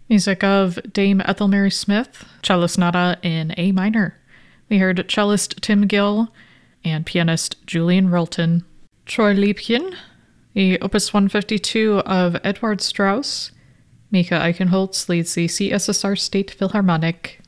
Music of Dame Ethel Mary Smith, cello sonata in A minor. We heard cellist Tim Gill and pianist Julian Rilton. Troy Liebchen, the Opus 152 of Edward Strauss. Mika Eichenholz leads the CSSR State Philharmonic.